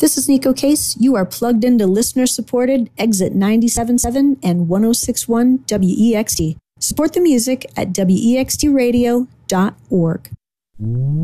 This is Nico Case. You are plugged into listener-supported Exit 97.7 and 106.1 WEXT. Support the music at wextradio.org.